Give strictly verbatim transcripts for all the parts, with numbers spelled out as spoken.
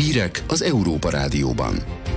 Hírek az Európa Rádióban.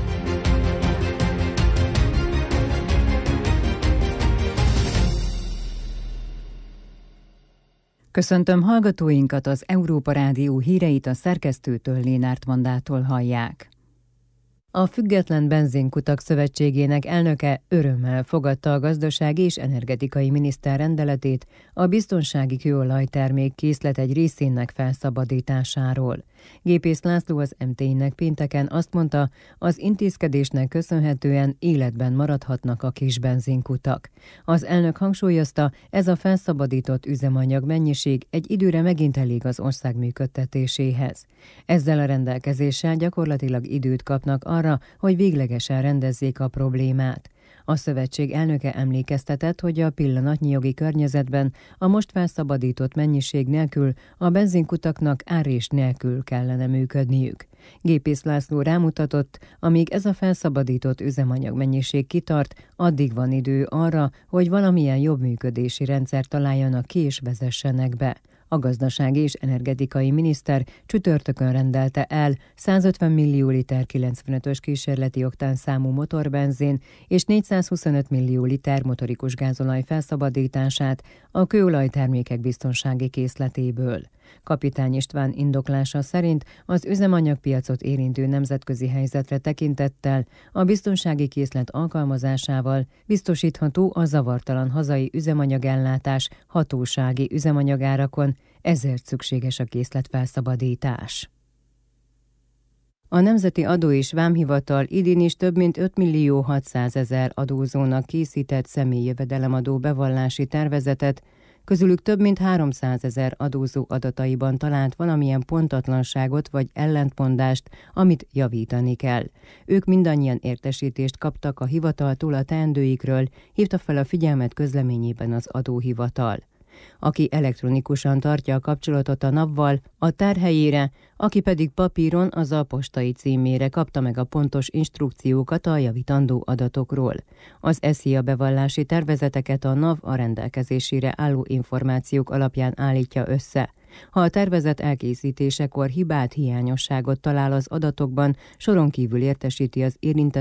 Köszöntöm hallgatóinkat, az Európa Rádió híreit a szerkesztőtől, Lénárt Vandától hallják. A Független Benzinkutak Szövetségének elnöke örömmel fogadta a gazdasági és energetikai miniszter rendeletét a biztonsági kőolajtermék készlet egy részének felszabadításáról. Gépész László az em té i-nek pénteken azt mondta, az intézkedésnek köszönhetően életben maradhatnak a kis benzinkutak. Az elnök hangsúlyozta, ez a felszabadított üzemanyag mennyiség egy időre megint elég az ország működtetéséhez. Ezzel a rendelkezéssel gyakorlatilag időt kapnak arra, hogy véglegesen rendezzék a problémát. A szövetség elnöke emlékeztetett, hogy a pillanatnyi jogi környezetben a most felszabadított mennyiség nélkül a benzinkutaknak árrés nélkül kellene működniük. Gépész László rámutatott, amíg ez a felszabadított üzemanyag mennyiség kitart, addig van idő arra, hogy valamilyen jobb működési rendszert találjanak ki és vezessenek be. A gazdasági és energetikai miniszter csütörtökön rendelte el százötven millió liter kilencvenötös kísérleti oktán számú motorbenzin és négyszázhuszonöt millió liter motorikus gázolaj felszabadítását a kőolajtermékek biztonsági készletéből. Kapitány István indoklása szerint az üzemanyagpiacot érintő nemzetközi helyzetre tekintettel a biztonsági készlet alkalmazásával biztosítható a zavartalan hazai üzemanyagellátás hatósági üzemanyagárakon, ezért szükséges a készletfelszabadítás. A Nemzeti Adó és Vámhivatal idén is több mint öt millió hatszázezer adózónak készített személyi jövedelemadó bevallási tervezetet, közülük több mint háromszázezer adózó adataiban talált valamilyen pontatlanságot vagy ellentmondást, amit javítani kell. Ők mindannyian értesítést kaptak a hivataltól a teendőikről, hívta fel a figyelmet közleményében az adóhivatal. Aki elektronikusan tartja a kapcsolatot a NAV-val, a tárhelyére, aki pedig papíron, az a postai címére kapta meg a pontos instrukciókat a javítandó adatokról. Az e es i á bevallási tervezeteket a NAV a rendelkezésére álló információk alapján állítja össze. Ha a tervezet elkészítésekor hibát, hiányosságot talál az adatokban, soron kívül értesíti az érintett